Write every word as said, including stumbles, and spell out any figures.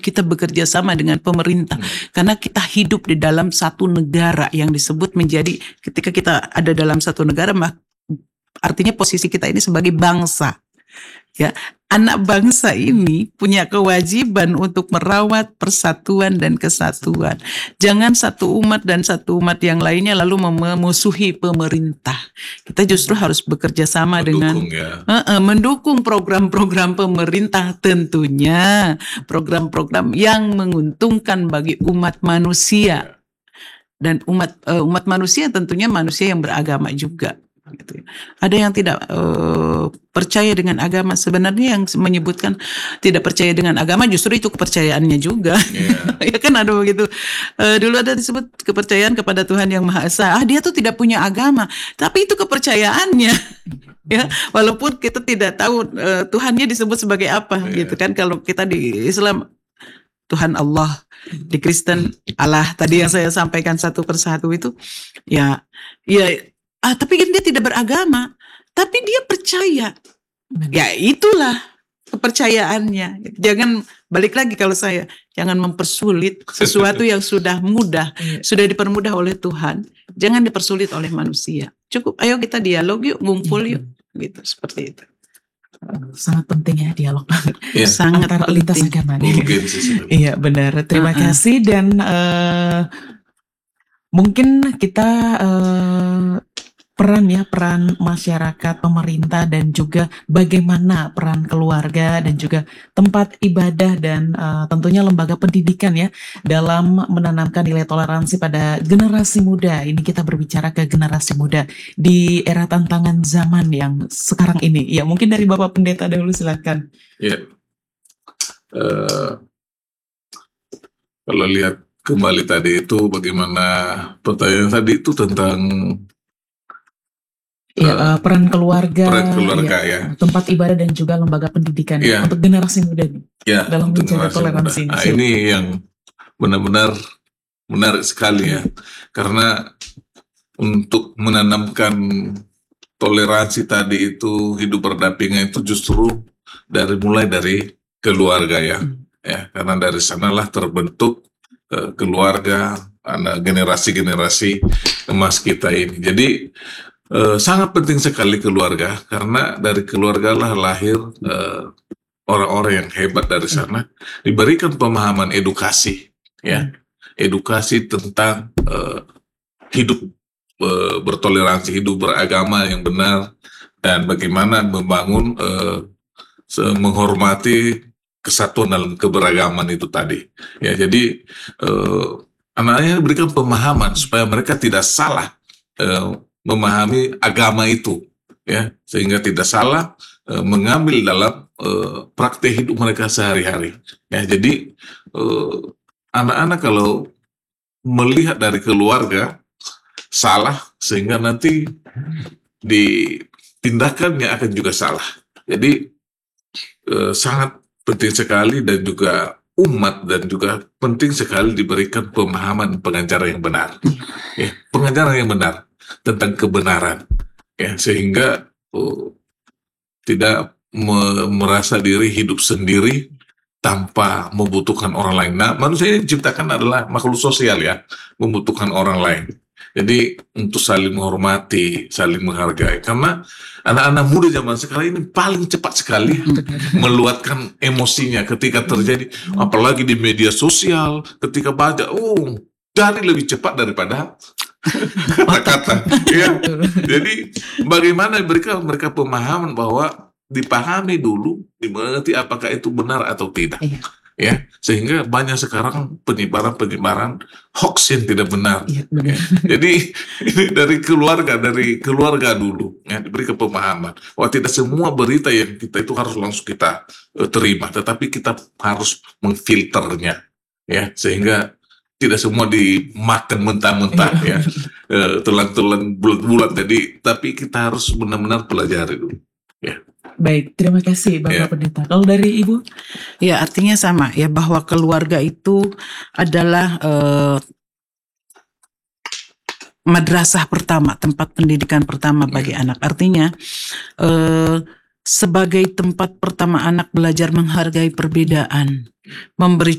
kita bekerja sama dengan pemerintah. Hmm. Karena kita hidup di dalam satu negara yang disebut menjadi, ketika kita ada dalam satu negara, artinya posisi kita ini sebagai bangsa. Ya, anak bangsa ini punya kewajiban untuk merawat persatuan dan kesatuan. Jangan satu umat dan satu umat yang lainnya lalu memusuhi pemerintah. Kita justru harus bekerja sama mendukung, dengan ya. uh, uh, mendukung program-program pemerintah, tentunya program-program yang menguntungkan bagi umat manusia. Dan umat uh, umat manusia tentunya manusia yang beragama juga. Gitu. Ada yang tidak uh, percaya dengan agama. Sebenarnya yang menyebutkan tidak percaya dengan agama justru itu kepercayaannya juga. Yeah. Ya kan ada begitu. Uh, dulu ada disebut kepercayaan kepada Tuhan yang Maha Esa. Ah, dia tuh tidak punya agama, tapi itu kepercayaannya. Ya, walaupun kita tidak tahu uh, Tuhannya disebut sebagai apa, yeah. gitu kan. Kalau kita di Islam Tuhan Allah, di Kristen Allah. Tadi yang saya sampaikan satu persatu itu, ya, ya. Ah, tapi dia tidak beragama, tapi dia percaya. Ya itulah kepercayaannya. Jangan balik lagi kalau saya, jangan mempersulit sesuatu yang sudah mudah, sudah dipermudah oleh Tuhan. Jangan dipersulit oleh manusia. Cukup, ayo kita dialog yuk, ngumpul yuk, gitu seperti itu. Sangat penting ya dialog ya. Sangat antara lintas agama. Iya benar. Terima uh-uh. kasih dan uh, mungkin kita uh, peran ya, peran masyarakat, pemerintah, dan juga bagaimana peran keluarga dan juga tempat ibadah dan uh, tentunya lembaga pendidikan ya dalam menanamkan nilai toleransi pada generasi muda. Ini kita berbicara ke generasi muda di era tantangan zaman yang sekarang ini. Ya mungkin dari Bapak Pendeta dahulu silakan. Ya, uh, kalau lihat kembali tadi itu bagaimana pertanyaan tadi itu tentang Ya, uh, peran keluarga, peran keluarga ya, ya, tempat ibadah dan juga lembaga pendidikan ya. Untuk generasi muda ya, dalam menjaga toleransi ini. Nah, ini yang benar-benar menarik sekali ya, karena untuk menanamkan toleransi tadi itu hidup berdampingan itu justru dari mulai dari keluarga ya, hmm. ya karena dari sanalah terbentuk uh, keluarga, anak generasi-generasi emas kita ini. Jadi Uh, sangat penting sekali keluarga, karena dari keluarga lah lahir uh, orang-orang yang hebat dari sana, diberikan pemahaman edukasi, ya, edukasi tentang uh, hidup uh, bertoleransi, hidup beragama yang benar, dan bagaimana membangun, uh, menghormati kesatuan dalam keberagaman itu tadi. Ya, jadi uh, anaknya diberikan pemahaman supaya mereka tidak salah Uh, memahami agama itu, ya, sehingga tidak salah e, mengambil dalam e, praktek hidup mereka sehari-hari. Ya, jadi anak-anak kalau melihat dari keluarga salah, sehingga nanti ditindakannya akan juga salah. Jadi e, sangat penting sekali, dan juga umat dan juga penting sekali diberikan pemahaman pengajaran yang benar, ya, pengajaran yang benar tentang kebenaran, ya, sehingga uh, tidak me merasa diri hidup sendiri tanpa membutuhkan orang lain. Nah, manusia ini diciptakan adalah makhluk sosial ya, membutuhkan orang lain. Jadi untuk saling menghormati, saling menghargai, karena anak-anak muda zaman sekarang ini paling cepat sekali meluapkan emosinya ketika terjadi, apalagi di media sosial, ketika baca, oh, jadi lebih cepat daripada kata-kata, ya. Jadi bagaimana mereka mereka pemahaman bahwa dipahami dulu, dimengerti apakah itu benar atau tidak, iya. Ya, sehingga banyak sekarang penyebaran-penyebaran hoax yang tidak benar. Iya, ya. Jadi ini dari keluarga, dari keluarga dulu, ya, diberi pemahaman bahwa tidak semua berita yang kita itu harus langsung kita uh, terima, tetapi kita harus memfilternya, ya, sehingga tidak semua dimakan mentah-mentah, ya, tulang-tulang bulat-bulat. Jadi, tapi kita harus benar-benar pelajari dulu, ya. Baik, terima kasih Bapak ya. Pendeta. Kalau dari Ibu? Ya, artinya sama ya, bahwa keluarga itu adalah eh, madrasah pertama, tempat pendidikan pertama bagi ya. Anak. Artinya eh, sebagai tempat pertama anak belajar menghargai perbedaan, memberi